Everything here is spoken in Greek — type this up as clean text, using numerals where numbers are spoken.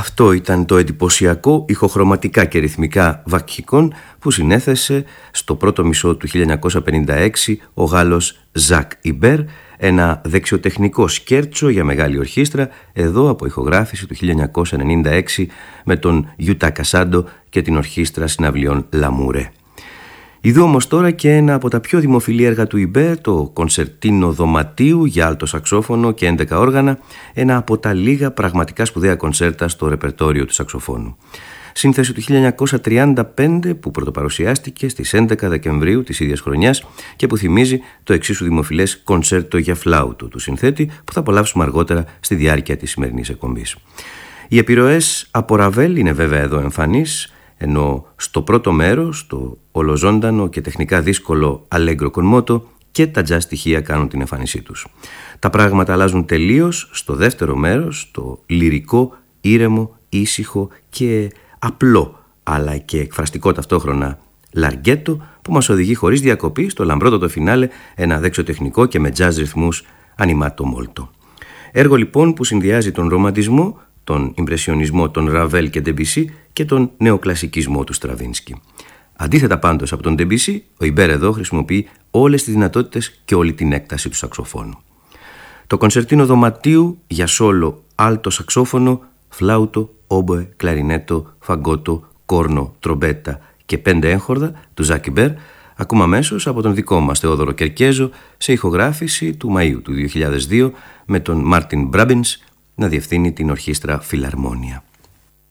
Αυτό ήταν το εντυπωσιακό ηχοχρωματικά και ρυθμικά βακχικόν που συνέθεσε στο πρώτο μισό του 1956 ο Γάλλος Ζακ Ιμπέρ, ένα δεξιοτεχνικό σκέρτσο για μεγάλη ορχήστρα, εδώ από ηχογράφηση του 1996 με τον Γιούτα Κασάντο και την Ορχήστρα Συναυλιών Λαμούρε. Ειδού όμως τώρα και ένα από τα πιο δημοφιλή έργα του Ιμπέρ, το κονσερτίνο δωματίου για άλτο σαξόφωνο και 11 όργανα, ένα από τα λίγα πραγματικά σπουδαία κονσέρτα στο ρεπερτόριο του σαξοφώνου. Σύνθεση του 1935 που πρωτοπαρουσιάστηκε στις 11 Δεκεμβρίου της ίδιας χρονιάς και που θυμίζει το εξίσου δημοφιλές κονσέρτο για φλάουτο του συνθέτη που θα απολαύσουμε αργότερα στη διάρκεια της σημερινής εκπομπής. Οι επιρροές από Ραβέλ είναι βέβαια εδώ εμφανείς, ενώ στο πρώτο μέρος, το ολοζώντανο και τεχνικά δύσκολο Allegro con moto, και τα jazz στοιχεία κάνουν την εμφάνισή τους. Τα πράγματα αλλάζουν τελείως στο δεύτερο μέρος, το λυρικό, ήρεμο, ήσυχο και απλό, αλλά και εκφραστικό ταυτόχρονα λαργέτο, που μας οδηγεί χωρίς διακοπή στο λαμπρότατο φινάλε, ένα δεξιοτεχνικό και με jazz ρυθμούς animato molto. Έργο λοιπόν που συνδυάζει τον ρομαντισμό, τον ιμπρεσιονισμό των Ραβέλ και Ντεμπισί και τον νεοκλασικισμό του Στραβίνσκι. Αντίθετα πάντως από τον Ντεμπισί, ο Ιμπέρ εδώ χρησιμοποιεί όλες τις δυνατότητες και όλη την έκταση του σαξοφώνου. Το κονσερτίνο δωματίου για σόλο, άλτο σαξόφωνο, φλάουτο, όμποε, κλαρινέτο, φαγκότο, κόρνο, τρομπέτα και 5 έγχορδα του Ζακ Ιμπέρ ακούμε αμέσως από τον δικό μας Θεόδωρο Κερκέζο σε ηχογράφηση του Μαΐου του 2002 με τον Μάρτιν Μπράμπινς να διευθύνει την Ορχήστρα Φιλαρμόνια.